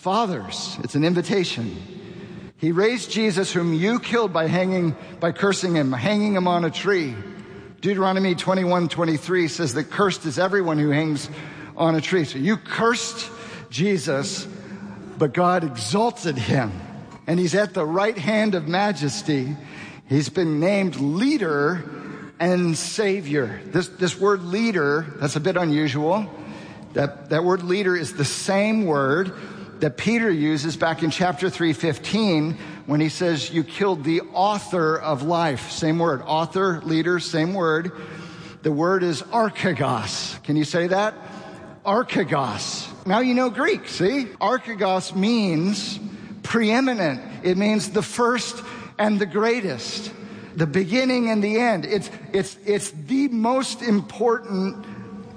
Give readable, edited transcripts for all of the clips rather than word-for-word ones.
Fathers, it's an invitation. He raised Jesus, whom you killed by cursing him, hanging him on a tree. Deuteronomy 21:23 says that cursed is everyone who hangs on a tree. So you cursed Jesus, but God exalted him. And he's at the right hand of majesty. He's been named leader and savior. This word leader, that's a bit unusual. That word leader is the same word that Peter uses back in chapter 3:15 when he says you killed the author of life. Same word, author, leader, same word. The word is archegos. Can you say that? Archegos. Now you know Greek, see? Archegos means preeminent. It means the first and the greatest, the beginning and the end. It's the most important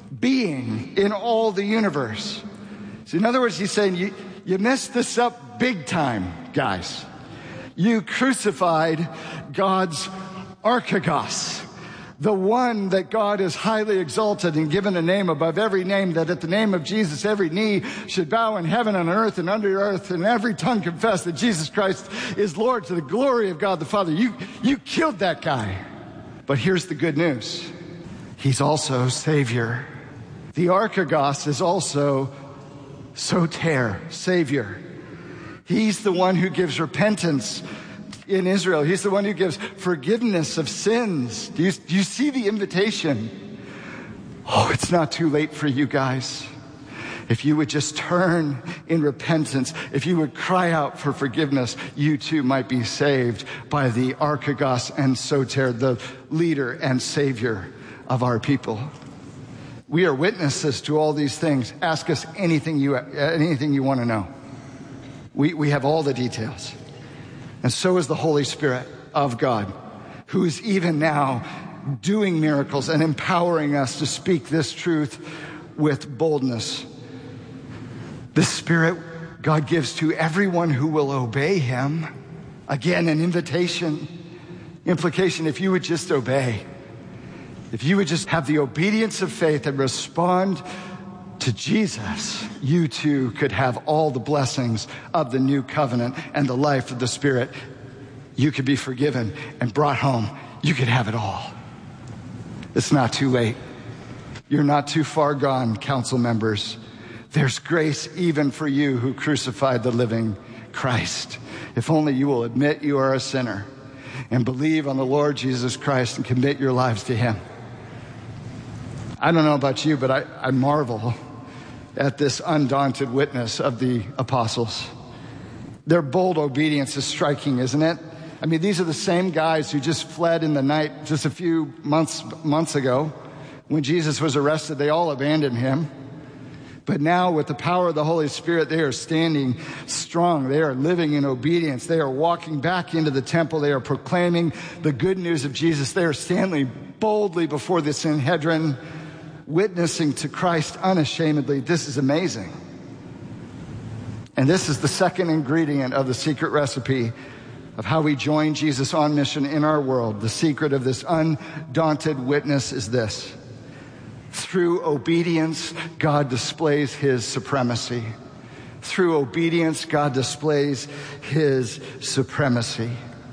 being in all the universe. So in other words, he's saying, you messed this up big time, guys. You crucified God's archegos, the one that God has highly exalted and given a name above every name, that at the name of Jesus every knee should bow in heaven and on earth and under earth, and every tongue confess that Jesus Christ is Lord, to the glory of God the Father. You killed that guy. But here's the good news. He's also Savior. The archegos is also soter, Savior. He's the one who gives repentance in Israel. He's the one who gives forgiveness of sins. Do you see the invitation? Oh, it's not too late for you guys. If you would just turn in repentance, if you would cry out for forgiveness, you too might be saved by the archegos and soter, the leader and Savior of our people. We are witnesses to all these things. Ask us anything you want to know. We have all the details. And so is the Holy Spirit of God, who is even now doing miracles and empowering us to speak this truth with boldness. The Spirit God gives to everyone who will obey him. Again, an invitation. Implication, if you would just obey. If you would just have the obedience of faith and respond to Jesus, you too could have all the blessings of the new covenant and the life of the Spirit. You could be forgiven and brought home. You could have it all. It's not too late. You're not too far gone, council members. There's grace even for you who crucified the living Christ. If only you will admit you are a sinner and believe on the Lord Jesus Christ and commit your lives to him. I don't know about you, but I marvel at this undaunted witness of the apostles. Their bold obedience is striking, isn't it? I mean, these are the same guys who just fled in the night just a few months ago. When Jesus was arrested, they all abandoned him. But now with the power of the Holy Spirit, they are standing strong. They are living in obedience. They are walking back into the temple. They are proclaiming the good news of Jesus. They are standing boldly before the Sanhedrin, witnessing to Christ unashamedly. This is amazing. And this is the second ingredient of the secret recipe of how we join Jesus on mission in our world. The secret of this undaunted witness is this. Through obedience, God displays his supremacy. Through obedience, God displays his supremacy.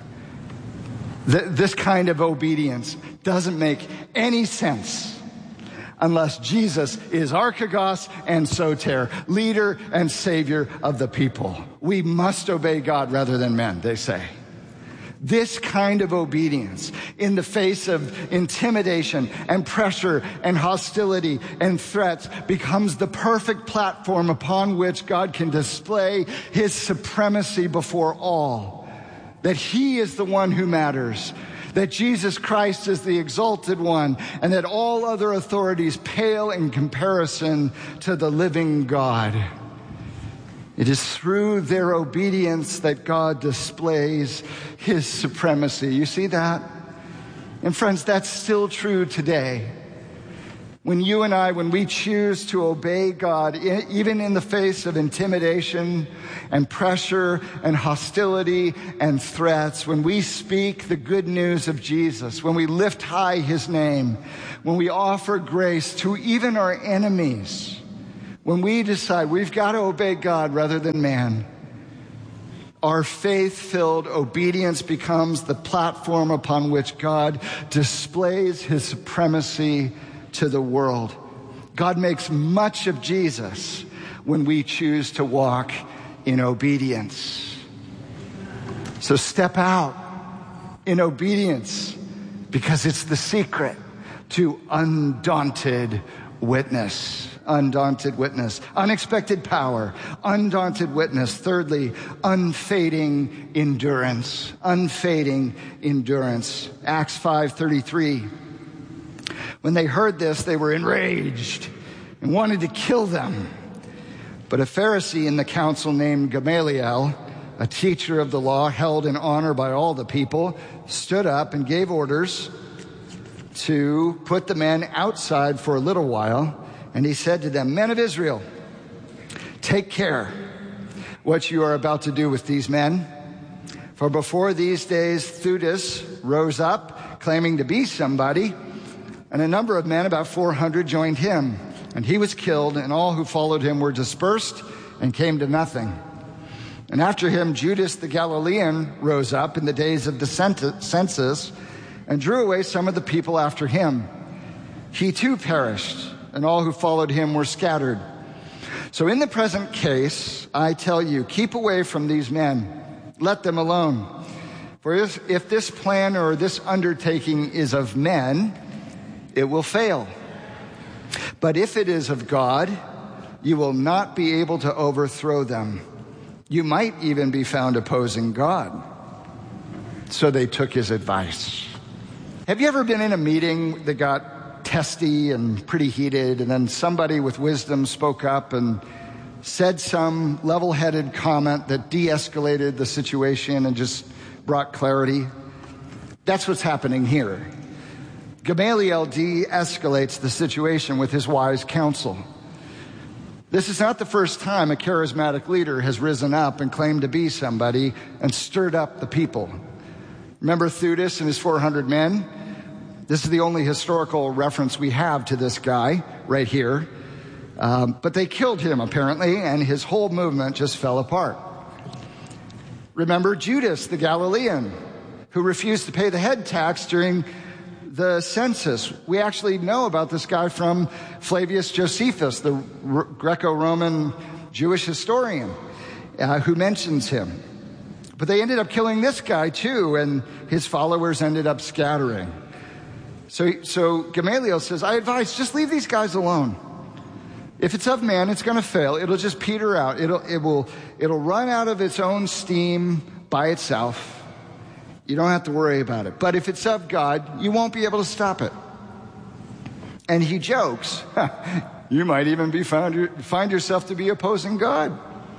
This kind of obedience doesn't make any sense unless Jesus is archegos and soter, leader and savior of the people. We must obey God rather than men, they say. This kind of obedience in the face of intimidation and pressure and hostility and threats becomes the perfect platform upon which God can display his supremacy before all. That he is the one who matters. That Jesus Christ is the exalted one, and that all other authorities pale in comparison to the living God. It is through their obedience that God displays his supremacy. You see that? And friends, that's still true today. When you and I, when we choose to obey God, even in the face of intimidation and pressure and hostility and threats, when we speak the good news of Jesus, when we lift high his name, when we offer grace to even our enemies, When we decide we've got to obey God rather than man, our faith-filled obedience becomes the platform upon which God displays his supremacy to the world. God makes much of Jesus when we choose to walk in obedience. So step out in obedience, because it's the secret to undaunted witness. Undaunted witness. Unexpected power. Undaunted witness. Thirdly, unfading endurance. Unfading endurance. Acts 5:33. When they heard this, they were enraged and wanted to kill them. But a Pharisee in the council named Gamaliel, a teacher of the law held in honor by all the people, stood up and gave orders to put the men outside for a little while. And he said to them, "Men of Israel, take care what you are about to do with these men. For before these days, Theudas rose up, claiming to be somebody, and a number of men, about 400, joined him. And he was killed, and all who followed him were dispersed and came to nothing. And after him, Judas the Galilean rose up in the days of the census and drew away some of the people after him. He too perished, and all who followed him were scattered. So in the present case, I tell you, keep away from these men. Let them alone. For if this plan or this undertaking is of men, it will fail. But if it is of God, you will not be able to overthrow them. You might even be found opposing God." So they took his advice. Have you ever been in a meeting that got testy and pretty heated, and then somebody with wisdom spoke up and said some level-headed comment that de-escalated the situation and just brought clarity? That's what's happening here. Gamaliel de-escalates the situation with his wise counsel. This is not the first time a charismatic leader has risen up and claimed to be somebody and stirred up the people. Remember Theudas and his 400 men? This is the only historical reference we have to this guy right here. But they killed him, apparently, and his whole movement just fell apart. Remember Judas the Galilean, who refused to pay the head tax during the census. We actually know about this guy from Flavius Josephus, the Greco-Roman Jewish historian, who mentions him. But they ended up killing this guy too, and his followers ended up scattering. So Gamaliel says, I advise, just leave these guys alone. If it's of man, it's going to fail. It'll just peter out. It'll run out of its own steam by itself. You don't have to worry about it. But if it's of God, you won't be able to stop it. And he jokes, you might even find yourself to be opposing God.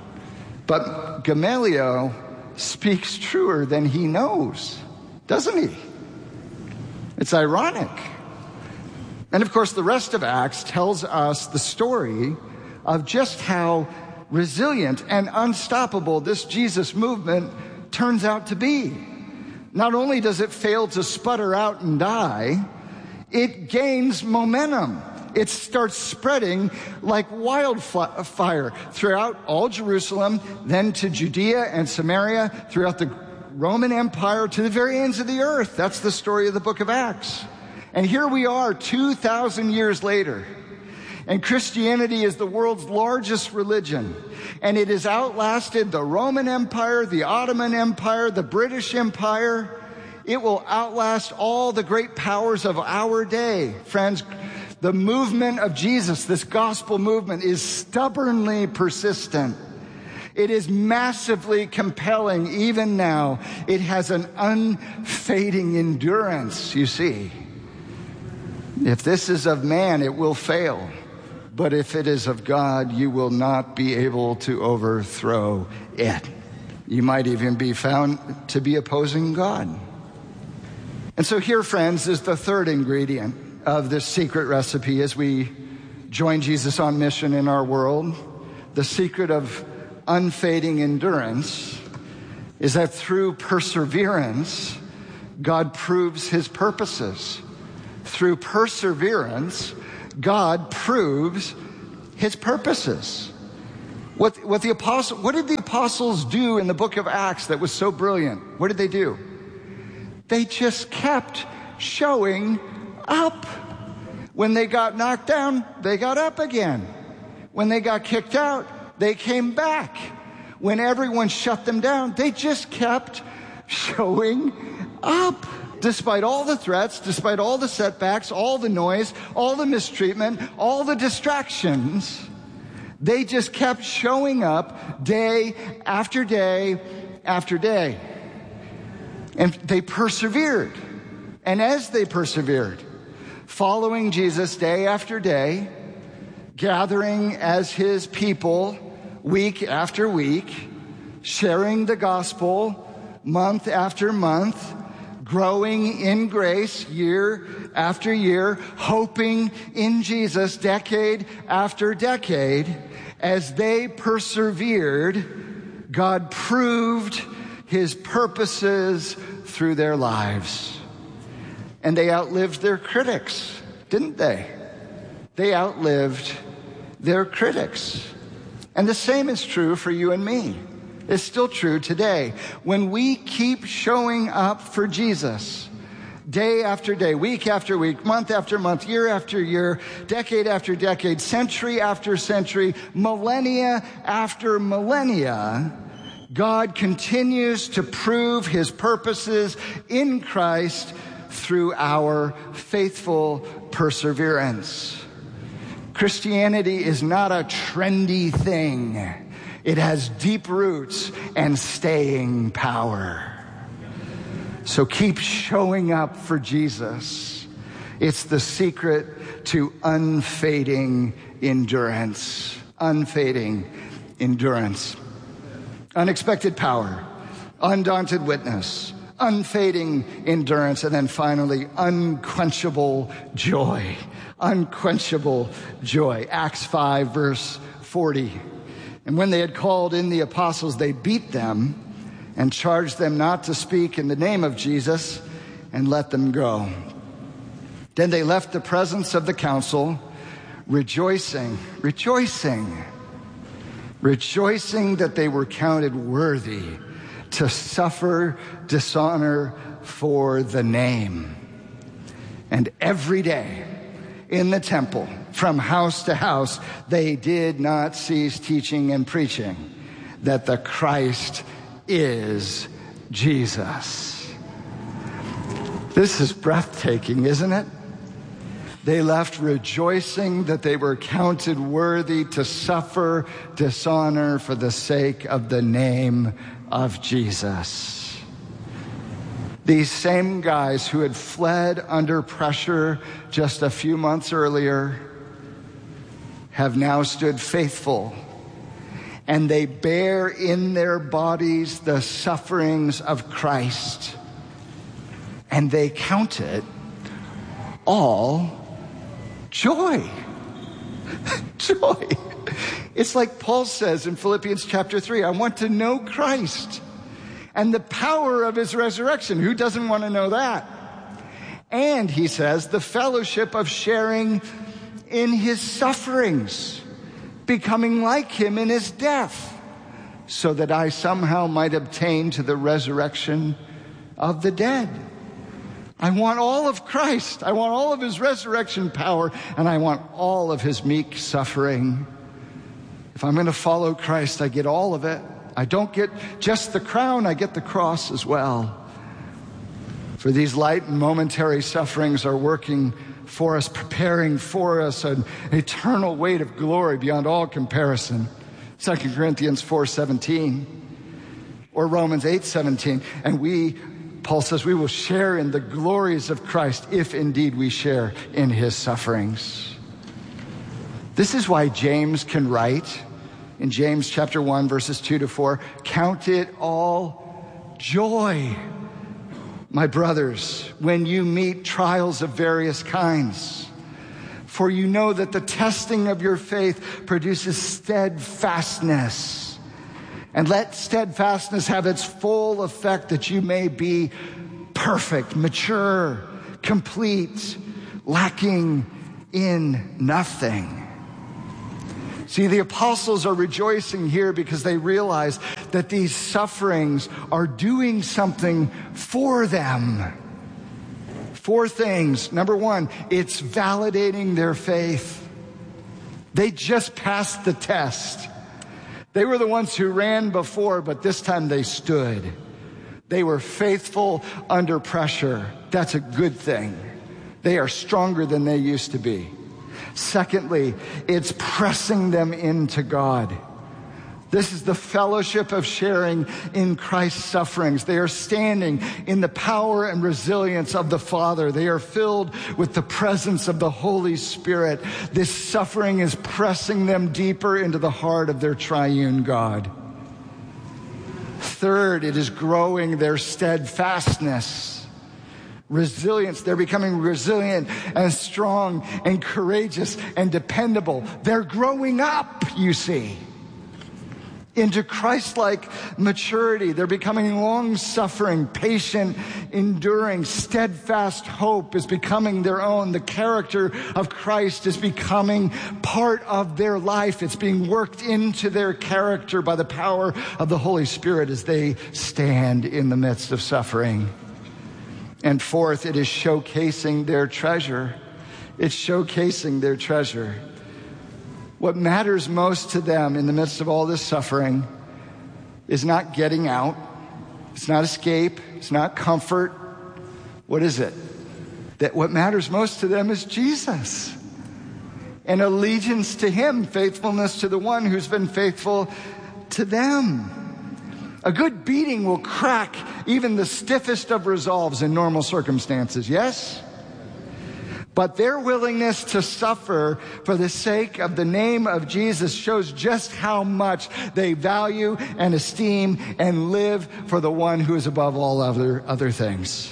But Gamaliel speaks truer than he knows, doesn't he? It's ironic. And of course, the rest of Acts tells us the story of just how resilient and unstoppable this Jesus movement turns out to be. Not only does it fail to sputter out and die, it gains momentum. It starts spreading like wildfire throughout all Jerusalem, then to Judea and Samaria, throughout the Roman Empire, to the very ends of the earth. That's the story of the book of Acts. And here we are 2,000 years later, and Christianity is the world's largest religion, and it has outlasted the Roman Empire, the Ottoman Empire, the British Empire. It will outlast all the great powers of our day. Friends, the movement of Jesus, this gospel movement, is stubbornly persistent. It is massively compelling even now. It has an unfading endurance, you see. If this is of man, it will fail. But if it is of God, you will not be able to overthrow it. You might even be found to be opposing God. And so here, friends, is the third ingredient of this secret recipe as we join Jesus on mission in our world. The secret of unfading endurance is that through perseverance, God proves his purposes. Through perseverance, God proves his purposes. What did the apostles do in the book of Acts that was so brilliant? What did they do? They just kept showing up. When they got knocked down, they got up again. When they got kicked out, they came back. When everyone shut them down, they just kept showing up. Despite all the threats, despite all the setbacks, all the noise, all the mistreatment, all the distractions, they just kept showing up day after day after day. And they persevered. And as they persevered, following Jesus day after day, gathering as his people week after week, sharing the gospel month after month, growing in grace year after year, hoping in Jesus decade after decade. As they persevered, God proved his purposes through their lives. And they outlived their critics, didn't they? They outlived their critics. And the same is true for you and me. It's still true today. When we keep showing up for Jesus, day after day, week after week, month after month, year after year, decade after decade, century after century, millennia after millennia, God continues to prove his purposes in Christ through our faithful perseverance. Christianity is not a trendy thing. It has deep roots and staying power. So keep showing up for Jesus. It's the secret to unfading endurance. Unfading endurance. Unexpected power, undaunted witness, unfading endurance, and then finally, unquenchable joy. Unquenchable joy. Acts 5, verse 40. And when they had called in the apostles, they beat them and charged them not to speak in the name of Jesus, and let them go. Then they left the presence of the council, rejoicing that they were counted worthy to suffer dishonor for the name. And every day in the temple, from house to house, they did not cease teaching and preaching that the Christ is Jesus. This is breathtaking, isn't it? They left rejoicing that they were counted worthy to suffer dishonor for the sake of the name of Jesus. These same guys who had fled under pressure just a few months earlier have now stood faithful, and they bear in their bodies the sufferings of Christ, and they count it all joy. Joy. It's like Paul says in Philippians chapter 3, I want to know Christ and the power of his resurrection. Who doesn't want to know that? And he says, the fellowship of sharing in his sufferings, becoming like him in his death, so that I somehow might obtain to the resurrection of the dead. I want all of Christ. I want all of his resurrection power, and I want all of his meek suffering. If I'm going to follow Christ, I get all of it. I don't get just the crown, I get the cross as well. For these light and momentary sufferings are working for us, preparing for us an eternal weight of glory beyond all comparison. 2 Corinthians 4:17 or Romans 8:17. And Paul says, we will share in the glories of Christ if indeed we share in his sufferings. This is why James can write in James chapter 1, verses 2-4, count it all joy, my brothers, when you meet trials of various kinds. For you know that the testing of your faith produces steadfastness. And let steadfastness have its full effect, that you may be perfect, mature, complete, lacking in nothing. See, the apostles are rejoicing here because they realize that these sufferings are doing something for them. 4 things. Number 1, it's validating their faith. They just passed the test. They were the ones who ran before, but this time they stood. They were faithful under pressure. That's a good thing. They are stronger than they used to be. Secondly, it's pressing them into God. This is the fellowship of sharing in Christ's sufferings. They are standing in the power and resilience of the Father. They are filled with the presence of the Holy Spirit. This suffering is pressing them deeper into the heart of their triune God. Third, it is growing their steadfastness. Resilience. They're becoming resilient and strong and courageous and dependable. They're growing up, you see, into Christ-like maturity. They're becoming long-suffering, patient, enduring, steadfast hope is becoming their own. The character of Christ is becoming part of their life. It's being worked into their character by the power of the Holy Spirit as they stand in the midst of suffering. And fourth, it is showcasing their treasure. It's showcasing their treasure. What matters most to them in the midst of all this suffering is not getting out. It's not escape. It's not comfort. What is it? That what matters most to them is Jesus. And allegiance to Him, faithfulness to the one who's been faithful to them. A good beating will crack even the stiffest of resolves in normal circumstances, yes? But their willingness to suffer for the sake of the name of Jesus shows just how much they value and esteem and live for the one who is above all other things.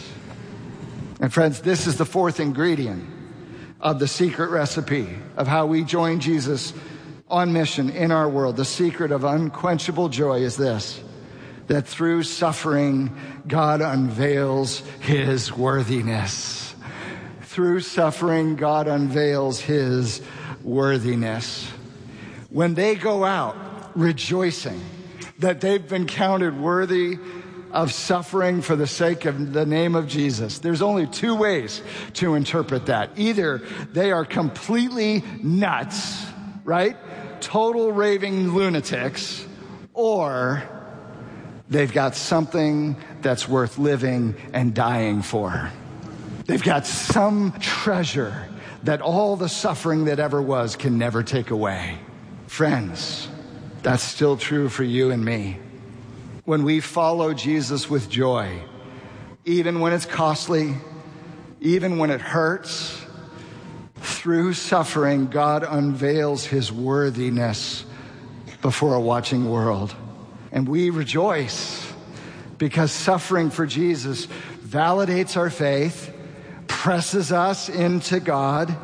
And friends, this is the fourth ingredient of the secret recipe of how we join Jesus on mission in our world. The secret of unquenchable joy is this: that through suffering, God unveils His worthiness. Through suffering, God unveils His worthiness. When they go out rejoicing that they've been counted worthy of suffering for the sake of the name of Jesus, there's only 2 ways to interpret that. Either they are completely nuts, right? Total raving lunatics, or they've got something that's worth living and dying for. They've got some treasure that all the suffering that ever was can never take away. Friends, that's still true for you and me. When we follow Jesus with joy, even when it's costly, even when it hurts, through suffering, God unveils His worthiness before a watching world. And we rejoice because suffering for Jesus validates our faith, presses us into God,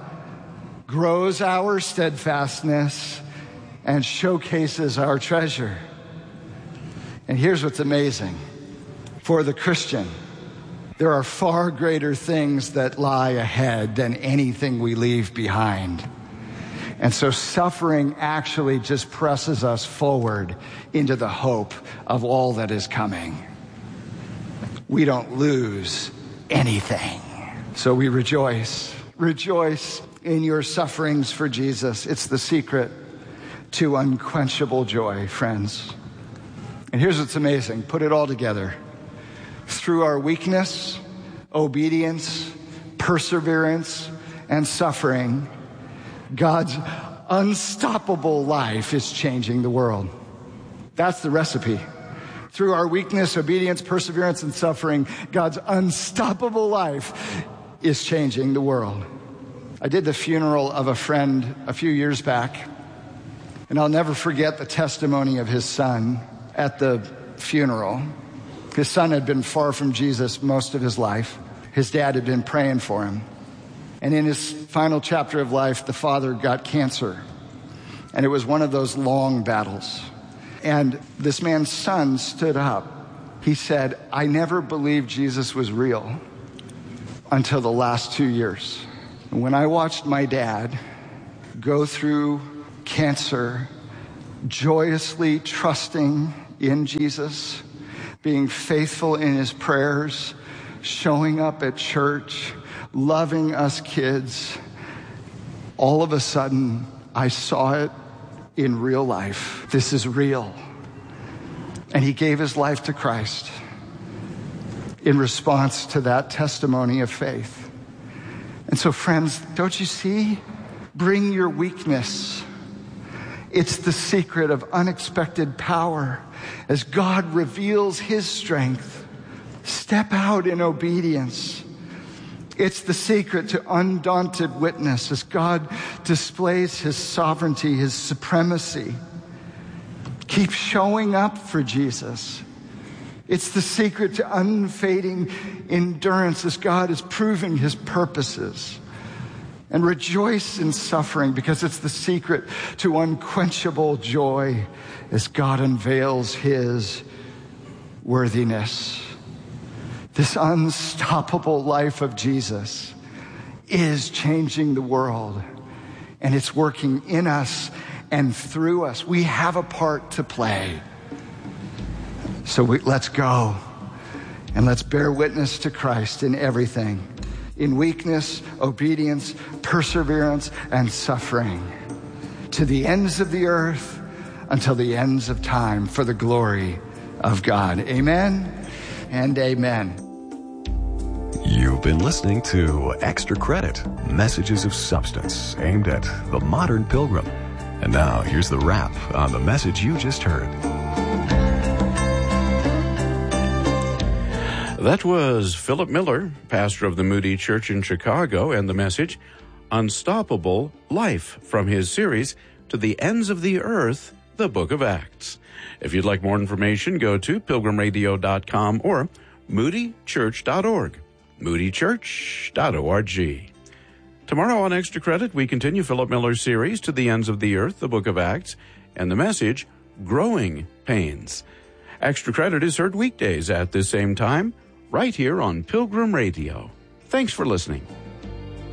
grows our steadfastness, and showcases our treasure. And here's what's amazing. For the Christian, there are far greater things that lie ahead than anything we leave behind. And so suffering actually just presses us forward into the hope of all that is coming. We don't lose anything. So we rejoice. Rejoice in your sufferings for Jesus. It's the secret to unquenchable joy, friends. And here's what's amazing. Put it all together. Through our weakness, obedience, perseverance, and suffering, God's unstoppable life is changing the world. That's the recipe. Through our weakness, obedience, perseverance, and suffering, God's unstoppable life is changing the world. I did the funeral of a friend a few years back, and I'll never forget the testimony of his son at the funeral. His son had been far from Jesus most of his life. His dad had been praying for him. And in his final chapter of life, the father got cancer. And it was one of those long battles. And this man's son stood up. He said, "I never believed Jesus was real until the last 2 years. When I watched my dad go through cancer, joyously trusting in Jesus, being faithful in his prayers, showing up at church, loving us kids. All of a sudden, I saw it in real life. This is real. And he gave his life to Christ in response to that testimony of faith. And so, friends, don't you see? Bring your weakness. It's the secret of unexpected power as God reveals his strength. Step out in obedience. It's the secret to undaunted witness as God displays his sovereignty, his supremacy. Keep showing up for Jesus. It's the secret to unfading endurance as God is proving his purposes. And rejoice in suffering because it's the secret to unquenchable joy as God unveils his worthiness. This unstoppable life of Jesus is changing the world, and it's working in us and through us. We have a part to play. So let's go and let's bear witness to Christ in everything, in weakness, obedience, perseverance, and suffering, to the ends of the earth until the ends of time for the glory of God. Amen and amen. You've been listening to Extra Credit, Messages of Substance, aimed at the modern pilgrim. And now, here's the wrap on the message you just heard. That was Philip Miller, pastor of the Moody Church in Chicago, and the message, Unstoppable Life, from his series, To the Ends of the Earth, the Book of Acts. If you'd like more information, go to pilgrimradio.com or moodychurch.org, moodychurch.org. Tomorrow on Extra Credit, we continue Philip Miller's series, To the Ends of the Earth, the Book of Acts, and the message, Growing Pains. Extra Credit is heard weekdays at this same time, right here on Pilgrim Radio. Thanks for listening.